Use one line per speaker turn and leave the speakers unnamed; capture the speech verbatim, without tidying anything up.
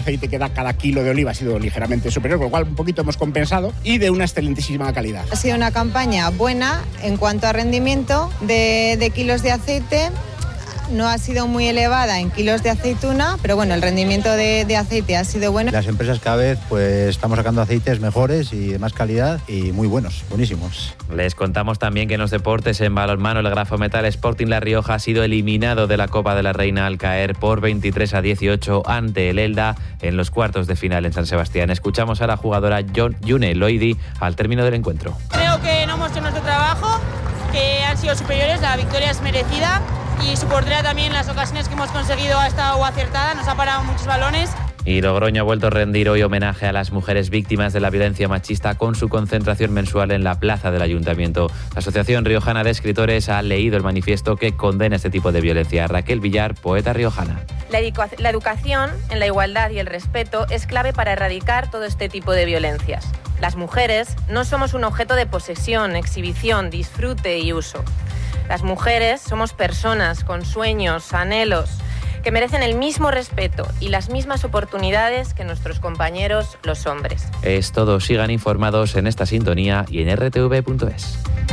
aceite que da cada kilo de oliva ha sido ligeramente superior, con lo cual un poquito hemos compensado, y de una excelentísima calidad.
Ha sido una campaña buena en cuanto a rendimiento de, de kilos de aceite. No ha sido muy elevada en kilos de aceituna, pero bueno, el rendimiento de, de aceite ha sido bueno.
Las empresas cada vez pues estamos sacando aceites mejores y de más calidad y muy buenos, buenísimos.
Les contamos también que en los deportes, en balonmano, el Grafo Metal Sporting La Rioja ha sido eliminado de la Copa de la Reina al caer por veintitrés a dieciocho ante el Elda en los cuartos de final en San Sebastián. Escuchamos a la jugadora John Yune Loidi al término del encuentro.
Creo que no hemos hecho nuestro trabajo, que han sido superiores, la victoria es merecida. Y su portera también, en las ocasiones que hemos conseguido, ha estado acertada, nos ha parado muchos balones.
Y Logroño ha vuelto a rendir hoy homenaje a las mujeres víctimas de la violencia machista con su concentración mensual en la plaza del Ayuntamiento. La Asociación Riojana de Escritores ha leído el manifiesto que condena este tipo de violencia. Raquel Villar, poeta riojana.
La, educa- la educación en la igualdad y el respeto es clave para erradicar todo este tipo de violencias. Las mujeres no somos un objeto de posesión, exhibición, disfrute y uso. Las mujeres somos personas con sueños, anhelos, que merecen el mismo respeto y las mismas oportunidades que nuestros compañeros, los hombres.
Es todo. Sigan informados en esta sintonía y en r t v punto es.